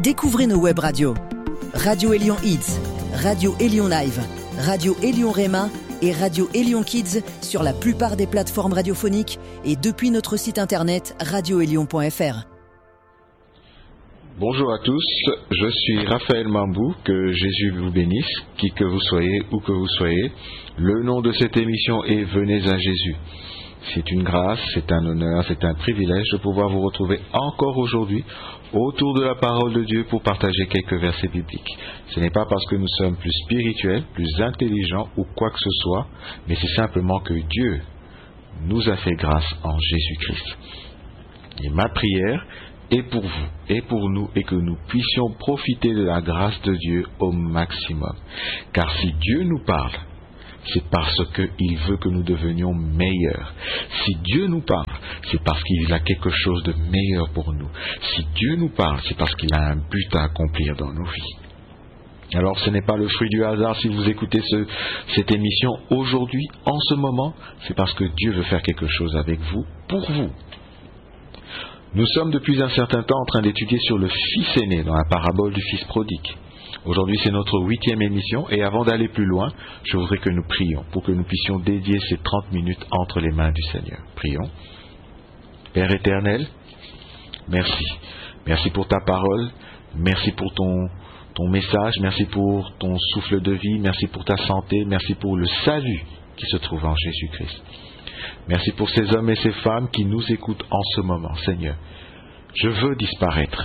Découvrez nos web radios. Radio Élion Hits, Radio Élion Live, Radio Élion Réma et Radio Élion Kids sur la plupart des plateformes radiophoniques et depuis notre site internet radioélion.fr. Bonjour à tous, je suis Raphaël Mambou, que Jésus vous bénisse, qui que vous soyez, où que vous soyez. Le nom de cette émission est Venez à Jésus. C'est une grâce, c'est un honneur, c'est un privilège de pouvoir vous retrouver encore aujourd'hui autour de la parole de Dieu pour partager quelques versets bibliques. Ce n'est pas parce que nous sommes plus spirituels, plus intelligents ou quoi que ce soit, mais c'est simplement que Dieu nous a fait grâce en Jésus-Christ. Et ma prière est pour vous et pour nous et que nous puissions profiter de la grâce de Dieu au maximum. Car si Dieu nous parle, c'est parce qu'il veut que nous devenions meilleurs. Si Dieu nous parle, c'est parce qu'il a quelque chose de meilleur pour nous. Si Dieu nous parle, c'est parce qu'il a un but à accomplir dans nos vies. Alors ce n'est pas le fruit du hasard si vous écoutez cette émission aujourd'hui, en ce moment, c'est parce que Dieu veut faire quelque chose avec vous, pour vous. Nous sommes depuis un certain temps en train d'étudier sur le fils aîné dans la parabole du fils prodigue. Aujourd'hui, c'est notre 8e émission et avant d'aller plus loin, je voudrais que nous prions pour que nous puissions dédier ces 30 minutes entre les mains du Seigneur. Prions. Père éternel, merci. Merci pour ta parole, merci pour ton message, merci pour ton souffle de vie, merci pour ta santé, merci pour le salut qui se trouve en Jésus-Christ. Merci pour ces hommes et ces femmes qui nous écoutent en ce moment, Seigneur. Je veux disparaître.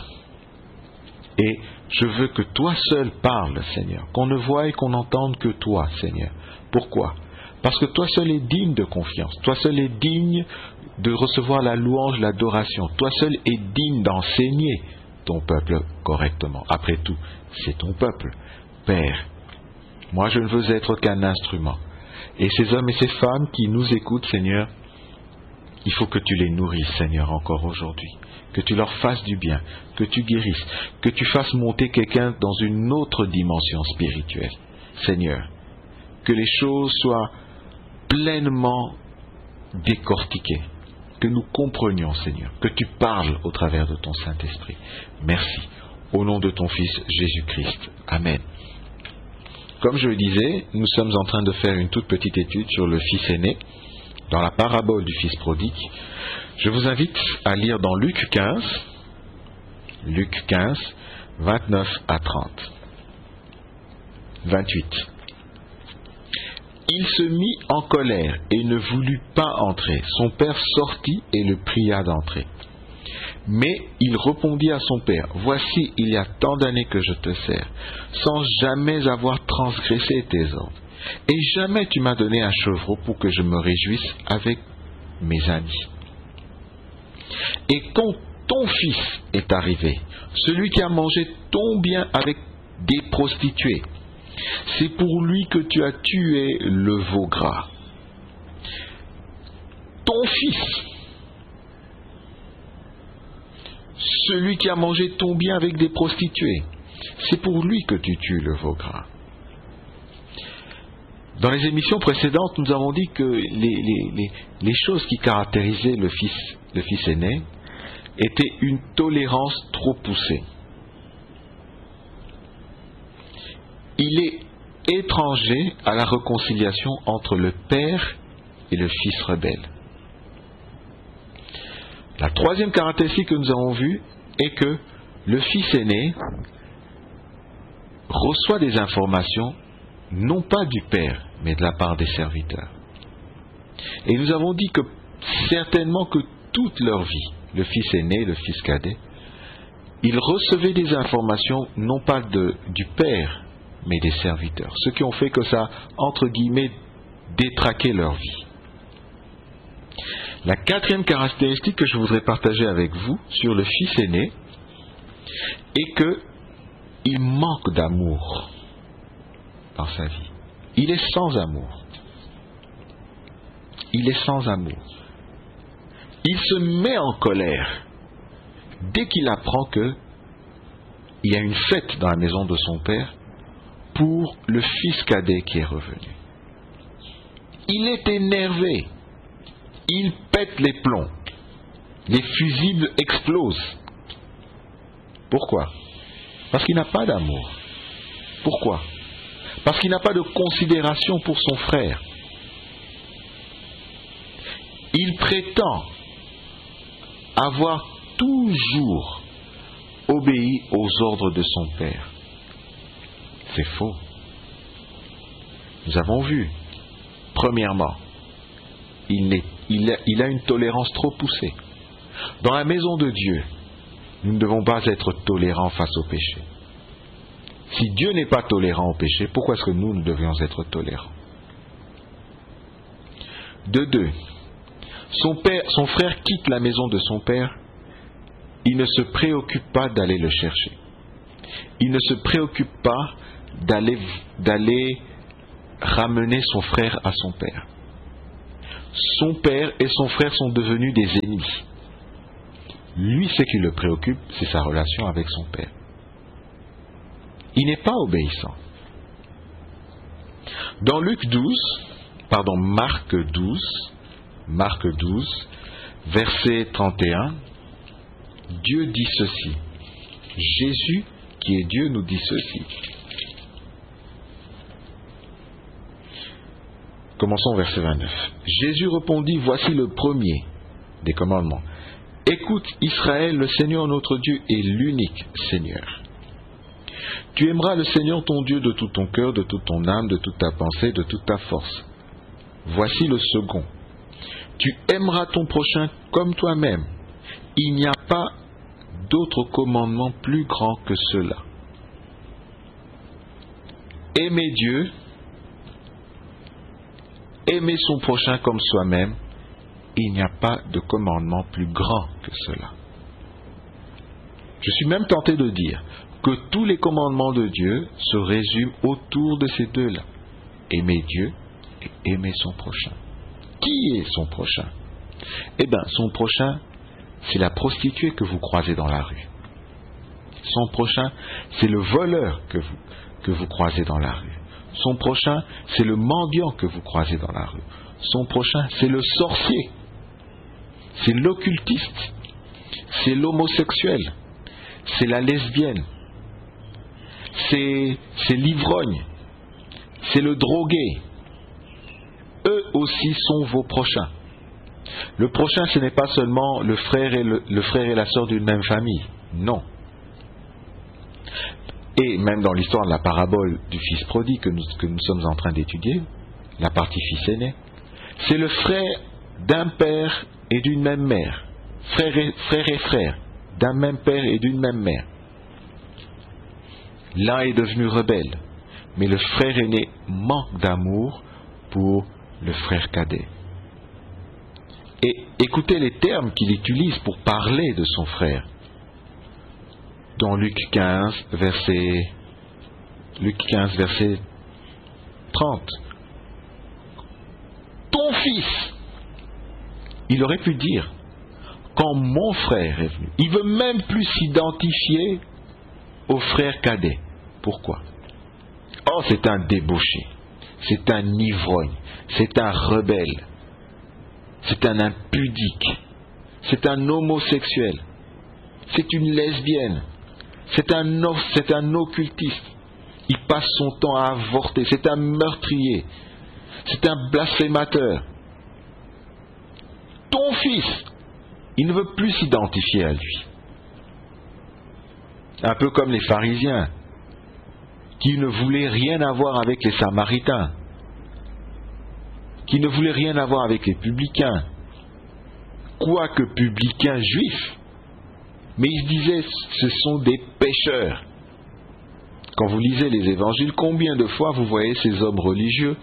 Et je veux que toi seul parles, Seigneur. Qu'on ne voie et qu'on n'entende que toi, Seigneur. Pourquoi ? Parce que toi seul es digne de confiance. Toi seul es digne de recevoir la louange, l'adoration. Toi seul es digne d'enseigner ton peuple correctement. Après tout, c'est ton peuple. Père, moi je ne veux être qu'un instrument. Et ces hommes et ces femmes qui nous écoutent, Seigneur, il faut que tu les nourrisses, Seigneur, encore aujourd'hui. Que tu leur fasses du bien, que tu guérisses, que tu fasses monter quelqu'un dans une autre dimension spirituelle. Seigneur, que les choses soient pleinement décortiquées, que nous comprenions, Seigneur, que tu parles au travers de ton Saint-Esprit. Merci. Au nom de ton Fils Jésus-Christ. Amen. Comme je le disais, nous sommes en train de faire une toute petite étude sur le fils aîné, dans la parabole du fils prodigue. Je vous invite à lire dans Luc 15, 29 à 30. 28. Il se mit en colère et ne voulut pas entrer. Son père sortit et le pria d'entrer. Mais il répondit à son père, « Voici, il y a tant d'années que je te sers, sans jamais avoir transgressé tes ordres. Et jamais tu m'as donné un chevreau pour que je me réjouisse avec mes amis. Et quand ton fils est arrivé, celui qui a mangé ton bien avec des prostituées, c'est pour lui que tu as tué le veau gras. Ton fils, celui qui a mangé ton bien avec des prostituées, c'est pour lui que tu tues le veau gras. » Dans les émissions précédentes, nous avons dit que les choses qui caractérisaient le fils aîné étaient une tolérance trop poussée. Il est étranger à la réconciliation entre le père et le fils rebelle. La troisième caractéristique que nous avons vue est que le fils aîné reçoit des informations non pas du père, mais de la part des serviteurs. Et nous avons dit que certainement que toute leur vie, le fils aîné, le fils cadet, ils recevaient des informations non pas du père, mais des serviteurs. Ce qui ont fait que ça, entre guillemets, détraquait leur vie. La quatrième caractéristique que je voudrais partager avec vous sur le fils aîné est qu'il manque d'amour dans sa vie. Il est sans amour. Il est sans amour. Il se met en colère dès qu'il apprend qu'il y a une fête dans la maison de son père pour le fils cadet qui est revenu. Il est énervé. Il pète les plombs. Les fusibles explosent. Pourquoi ? Parce qu'il n'a pas d'amour. Pourquoi? Parce qu'il n'a pas de considération pour son frère. Il prétend avoir toujours obéi aux ordres de son père. C'est faux. Nous avons vu, premièrement, il a une tolérance trop poussée. Dans la maison de Dieu, nous ne devons pas être tolérants face au péché. Si Dieu n'est pas tolérant au péché, pourquoi est-ce que nous devions être tolérants? De deux, son frère quitte la maison de son père, il ne se préoccupe pas d'aller le chercher. Il ne se préoccupe pas d'aller ramener son frère à son père. Son père et son frère sont devenus des ennemis. Lui, ce qui le préoccupe, c'est sa relation avec son père. Il n'est pas obéissant. Dans Marc 12, verset 31, Dieu dit ceci. Jésus, qui est Dieu, nous dit ceci. Commençons au verset 29. Jésus répondit, voici le premier des commandements. Écoute Israël, le Seigneur notre Dieu est l'unique Seigneur. Tu aimeras le Seigneur ton Dieu de tout ton cœur, de toute ton âme, de toute ta pensée, de toute ta force. Voici le second. Tu aimeras ton prochain comme toi-même. Il n'y a pas d'autre commandement plus grand que cela. Aimer Dieu, aimer son prochain comme soi-même, il n'y a pas de commandement plus grand que cela. Je suis même tenté de dire que tous les commandements de Dieu se résument autour de ces deux-là. Aimer Dieu et aimer son prochain. Qui est son prochain? Eh bien, son prochain, c'est la prostituée que vous croisez dans la rue. Son prochain, c'est le voleur que vous croisez dans la rue. Son prochain, c'est le mendiant que vous croisez dans la rue. Son prochain, c'est le sorcier. C'est l'occultiste. C'est l'homosexuel. C'est la lesbienne. C'est l'ivrogne. C'est le drogué. Eux aussi sont vos prochains. Le prochain, ce n'est pas seulement le frère et la sœur d'une même famille. Non. Et même dans l'histoire de la parabole du fils prodigue que nous sommes en train d'étudier, la partie fils aîné, c'est le frère d'un père et d'une même mère. Frère et frère, d'un même père et d'une même mère. L'un est devenu rebelle, mais le frère aîné manque d'amour pour le frère cadet. Et écoutez les termes qu'il utilise pour parler de son frère. Dans Luc 15, verset 30. Ton fils, il aurait pu dire, quand mon frère est venu. Il veut même plus s'identifier au frère cadet. Pourquoi? Oh, c'est un débauché, c'est un ivrogne, c'est un rebelle, c'est un impudique, c'est un homosexuel, c'est une lesbienne, c'est un occultiste. Il passe son temps à avorter, c'est un meurtrier, c'est un blasphémateur. Ton fils, il ne veut plus s'identifier à lui. Un peu comme les pharisiens, qui ne voulaient rien avoir avec les samaritains, qui ne voulaient rien avoir avec les publicains, quoique publicains juifs, mais ils se disaient, ce sont des pécheurs. Quand vous lisez les évangiles, combien de fois vous voyez ces hommes religieux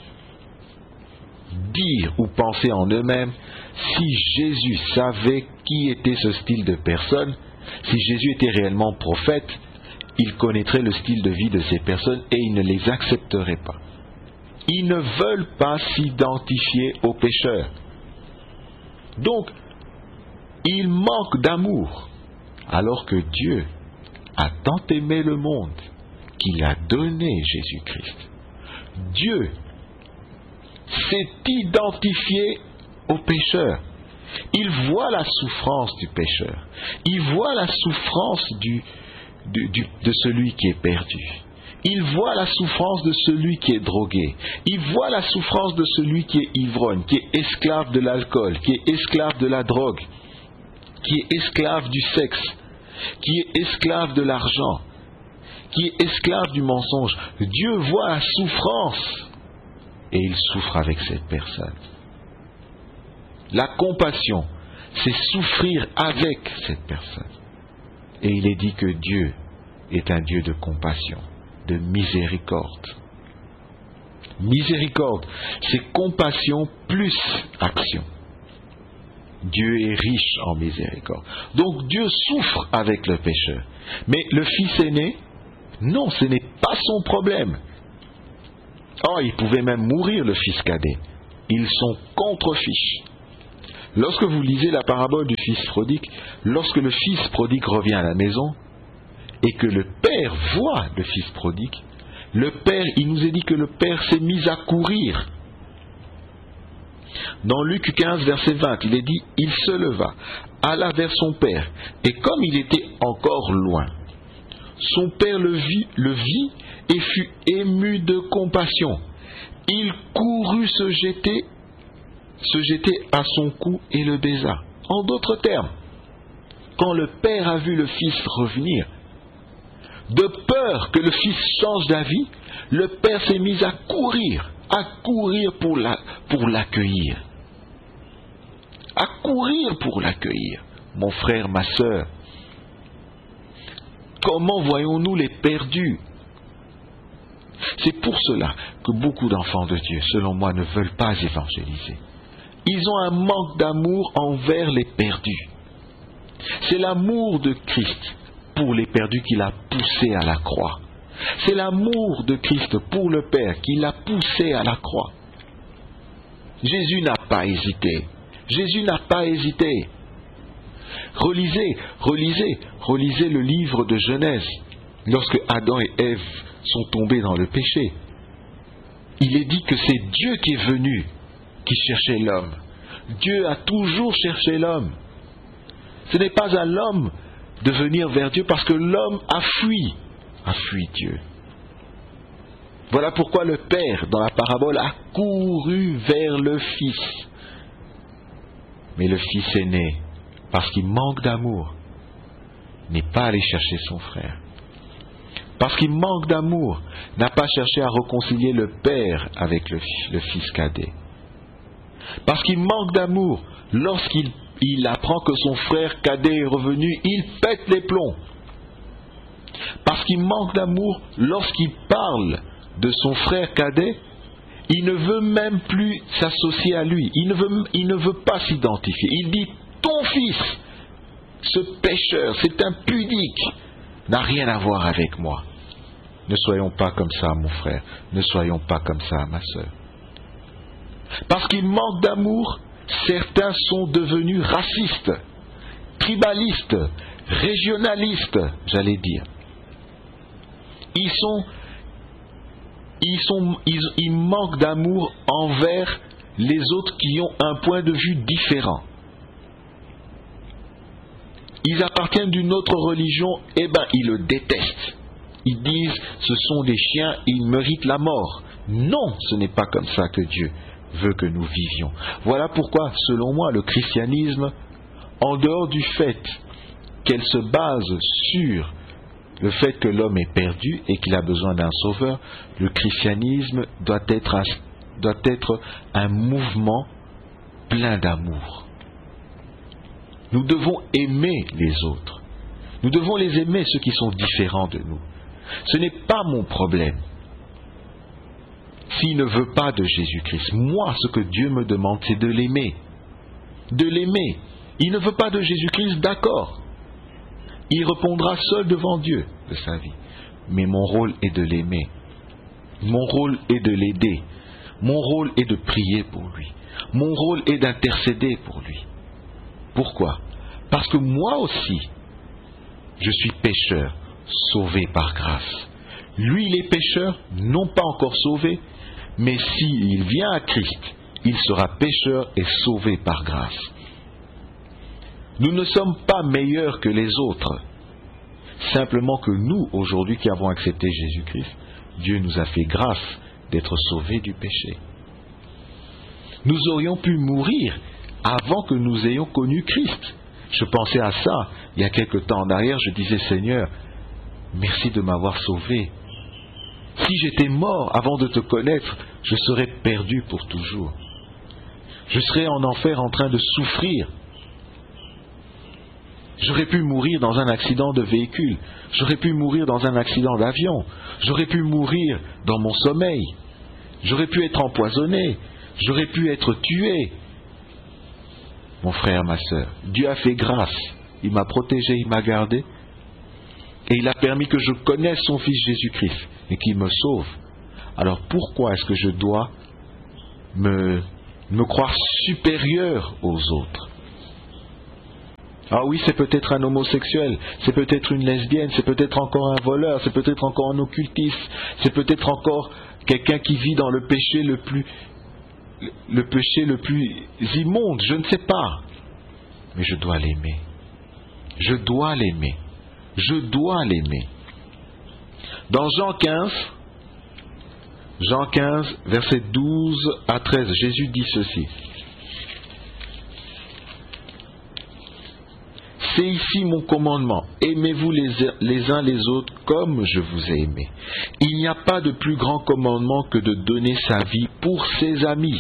dire ou penser en eux-mêmes, si Jésus savait qui était ce style de personne, si Jésus était réellement prophète, il connaîtrait le style de vie de ces personnes et il ne les accepterait pas. Ils ne veulent pas s'identifier aux pécheurs. Donc, ils manquent d'amour, alors que Dieu a tant aimé le monde qu'il a donné Jésus-Christ. Dieu s'est identifié au pécheur. Il voit la souffrance du pécheur. Il voit la souffrance de celui qui est perdu. Il voit la souffrance de celui qui est drogué. Il voit la souffrance de celui qui est ivrogne, qui est esclave de l'alcool, qui est esclave de la drogue, qui est esclave du sexe, qui est esclave de l'argent, qui est esclave du mensonge. Dieu voit la souffrance et il souffre avec cette personne. La compassion, c'est souffrir avec cette personne. Et il est dit que Dieu est un Dieu de compassion, de miséricorde. Miséricorde, c'est compassion plus action. Dieu est riche en miséricorde. Donc Dieu souffre avec le pécheur. Mais le fils aîné, non, ce n'est pas son problème. Oh, il pouvait même mourir, le fils cadet. Ils sont contre-fiches. Lorsque vous lisez la parabole du fils prodigue, lorsque le fils prodigue revient à la maison et que le père voit le fils prodigue, le père, il nous est dit que le père s'est mis à courir. Dans Luc 15, verset 20, il est dit, il se leva, alla vers son père, et comme il était encore loin, son père le vit et fut ému de compassion. Il courut se jeter à son cou et le baisa. En d'autres termes, quand le père a vu le fils revenir, de peur que le fils change d'avis, le père s'est mis à courir pour l'accueillir. À courir pour l'accueillir. Mon frère, ma sœur, comment voyons-nous les perdus? C'est pour cela que beaucoup d'enfants de Dieu, selon moi, ne veulent pas évangéliser. Ils ont un manque d'amour envers les perdus. C'est l'amour de Christ pour les perdus qui l'a poussé à la croix. C'est l'amour de Christ pour le Père qui l'a poussé à la croix. Jésus n'a pas hésité. Jésus n'a pas hésité. Relisez le livre de Genèse. Lorsque Adam et Ève sont tombés dans le péché, il est dit que c'est Dieu qui est venu, qui cherchait l'homme. Dieu a toujours cherché l'homme. Ce n'est pas à l'homme de venir vers Dieu parce que l'homme a fui Dieu. Voilà pourquoi le Père, dans la parabole, a couru vers le Fils. Mais le Fils aîné, parce qu'il manque d'amour, n'est pas allé chercher son frère. Parce qu'il manque d'amour, n'a pas cherché à réconcilier le Père avec le Fils cadet. Parce qu'il manque d'amour, lorsqu'il apprend que son frère cadet est revenu, il pète les plombs. Parce qu'il manque d'amour, lorsqu'il parle de son frère cadet, il ne veut même plus s'associer à lui. Il ne veut pas s'identifier. Il dit, ton fils, ce pécheur, cet impudique, n'a rien à voir avec moi. Ne soyons pas comme ça, mon frère. Ne soyons pas comme ça, ma sœur. Parce qu'il manque d'amour, certains sont devenus racistes, tribalistes, régionalistes, j'allais dire. Ils manquent d'amour envers les autres qui ont un point de vue différent. Ils appartiennent d'une autre religion, ils le détestent. Ils disent, ce sont des chiens, ils méritent la mort. Non, ce n'est pas comme ça que Dieu veut que nous vivions. Voilà pourquoi, selon moi, le christianisme, en dehors du fait qu'elle se base sur le fait que l'homme est perdu et qu'il a besoin d'un sauveur, le christianisme doit être un mouvement plein d'amour. Nous devons aimer les autres. Nous devons les aimer, ceux qui sont différents de nous. Ce n'est pas mon problème. S'il ne veut pas de Jésus-Christ, moi, ce que Dieu me demande, c'est de l'aimer. De l'aimer. Il ne veut pas de Jésus-Christ, d'accord. Il répondra seul devant Dieu de sa vie. Mais mon rôle est de l'aimer. Mon rôle est de l'aider. Mon rôle est de prier pour lui. Mon rôle est d'intercéder pour lui. Pourquoi? Parce que moi aussi, je suis pécheur, sauvé par grâce. Lui, il est pécheur, non pas encore sauvé, mais s'il vient à Christ, il sera pécheur et sauvé par grâce. Nous ne sommes pas meilleurs que les autres. Simplement que nous, aujourd'hui qui avons accepté Jésus-Christ, Dieu nous a fait grâce d'être sauvés du péché. Nous aurions pu mourir avant que nous ayons connu Christ. Je pensais à ça il y a quelque temps en arrière, je disais Seigneur, merci de m'avoir sauvé. Si j'étais mort avant de te connaître, je serais perdu pour toujours. Je serais en enfer en train de souffrir. J'aurais pu mourir dans un accident de véhicule. J'aurais pu mourir dans un accident d'avion. J'aurais pu mourir dans mon sommeil. J'aurais pu être empoisonné. J'aurais pu être tué. Mon frère, ma sœur, Dieu a fait grâce. Il m'a protégé, il m'a gardé. Et il a permis que je connaisse son Fils Jésus-Christ et qu'il me sauve. Alors pourquoi est-ce que je dois me croire supérieur aux autres? Ah oui, c'est peut-être un homosexuel, c'est peut-être une lesbienne, c'est peut-être encore un voleur, c'est peut-être encore un occultiste, c'est peut-être encore quelqu'un qui vit dans le péché le plus immonde, je ne sais pas. Mais je dois l'aimer. Je dois l'aimer. Je dois l'aimer. Dans Jean 15, versets 12 à 13, Jésus dit ceci. C'est ici mon commandement. Aimez-vous les uns les autres comme je vous ai aimé. Il n'y a pas de plus grand commandement que de donner sa vie pour ses amis.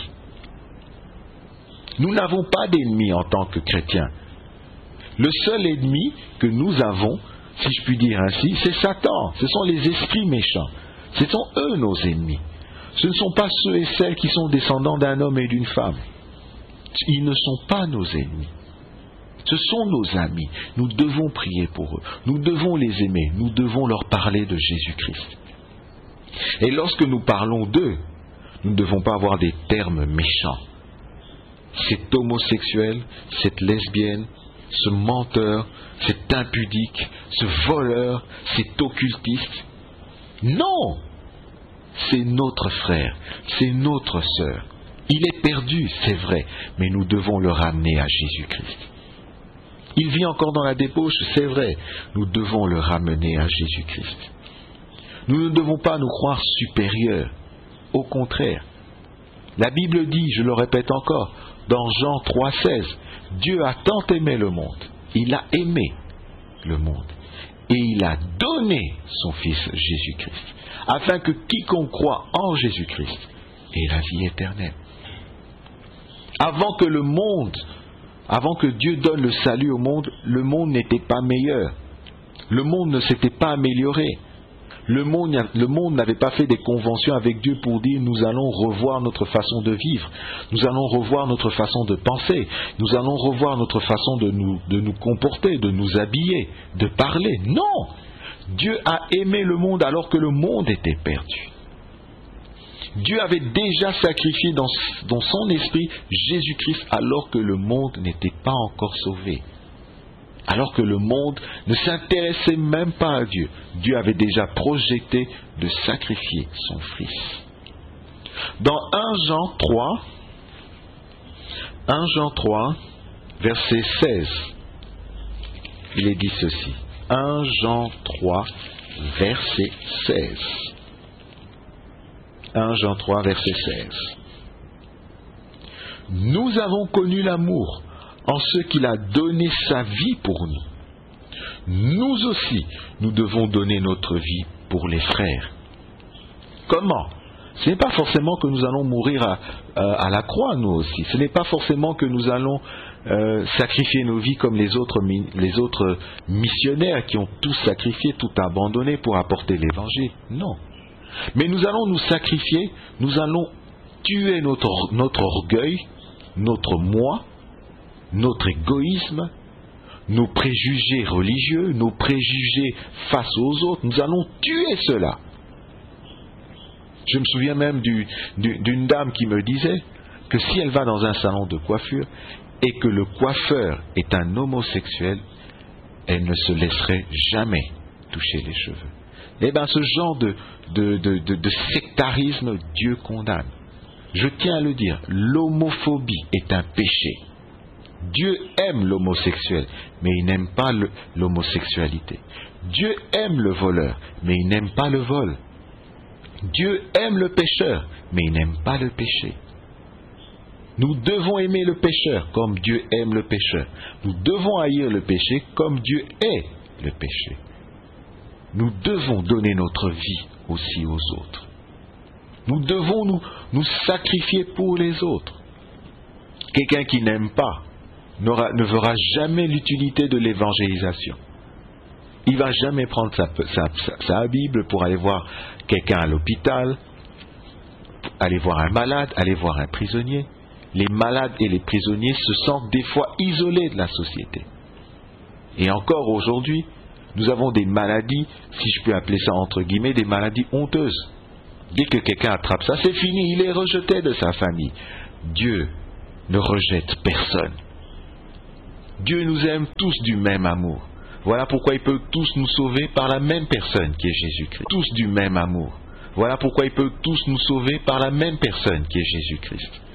Nous n'avons pas d'ennemis en tant que chrétiens. Le seul ennemi que nous avons, si je puis dire ainsi, c'est Satan. Ce sont les esprits méchants. Ce sont eux nos ennemis. Ce ne sont pas ceux et celles qui sont descendants d'un homme et d'une femme. Ils ne sont pas nos ennemis. Ce sont nos amis. Nous devons prier pour eux. Nous devons les aimer. Nous devons leur parler de Jésus-Christ. Et lorsque nous parlons d'eux, nous ne devons pas avoir des termes méchants. Cet homosexuel, cette lesbienne, ce menteur, cet impudique, ce voleur, cet occultiste. Non! C'est notre frère, c'est notre sœur. Il est perdu, c'est vrai, mais nous devons le ramener à Jésus-Christ. Il vit encore dans la débauche, c'est vrai, nous devons le ramener à Jésus-Christ. Nous ne devons pas nous croire supérieurs, au contraire. La Bible dit, je le répète encore, dans Jean 3,16, Dieu a tant aimé le monde, il a aimé le monde, et il a donné son Fils Jésus-Christ, afin que quiconque croit en Jésus-Christ ait la vie éternelle. Avant que Dieu donne le salut au monde, le monde n'était pas meilleur, le monde ne s'était pas amélioré. Le monde n'avait pas fait des conventions avec Dieu pour dire nous allons revoir notre façon de vivre, nous allons revoir notre façon de penser, nous allons revoir notre façon de nous comporter, de nous habiller, de parler. Non! Dieu a aimé le monde alors que le monde était perdu. Dieu avait déjà sacrifié dans son esprit Jésus-Christ alors que le monde n'était pas encore sauvé. Alors que le monde ne s'intéressait même pas à Dieu. Dieu avait déjà projeté de sacrifier son Fils. Dans 1 Jean 3, verset 16, il est dit ceci. 1 Jean 3, verset 16. 1 Jean 3, verset 16. Nous avons connu l'amour en ce qu'il a donné sa vie pour nous. Nous aussi, nous devons donner notre vie pour les frères. Comment? Ce n'est pas forcément que nous allons mourir à la croix, nous aussi. Ce n'est pas forcément que nous allons sacrifier nos vies comme les autres missionnaires qui ont tout sacrifié, tout abandonné pour apporter l'évangile. Non. Mais nous allons nous sacrifier, nous allons tuer notre orgueil, notre moi, notre égoïsme, nos préjugés religieux, nos préjugés face aux autres. Nous allons tuer cela. Je me souviens même d'une dame qui me disait que si elle va dans un salon de coiffure et que le coiffeur est un homosexuel, elle ne se laisserait jamais toucher les cheveux. Eh bien, ce genre de sectarisme, Dieu condamne. Je tiens à le dire, l'homophobie est un péché. Dieu aime l'homosexuel, mais il n'aime pas l'homosexualité. Dieu aime le voleur, mais il n'aime pas le vol. Dieu aime le pécheur, mais il n'aime pas le péché. Nous devons aimer le pécheur comme Dieu aime le pécheur. Nous devons haïr le péché comme Dieu hait le péché. Nous devons donner notre vie aussi aux autres. Nous devons nous sacrifier pour les autres. Quelqu'un qui n'aime pas ne verra jamais l'utilité de l'évangélisation. Il ne va jamais prendre sa Bible pour aller voir quelqu'un à l'hôpital, aller voir un malade, aller voir un prisonnier. Les malades et les prisonniers se sentent des fois isolés de la société. Et encore aujourd'hui, nous avons des maladies, si je peux appeler ça entre guillemets, des maladies honteuses. Dès que quelqu'un attrape ça, c'est fini, il est rejeté de sa famille. Dieu ne rejette personne. Dieu nous aime tous du même amour. Voilà pourquoi il peut tous nous sauver par la même personne qui est Jésus-Christ. Tous du même amour. Voilà pourquoi il peut tous nous sauver par la même personne qui est Jésus-Christ.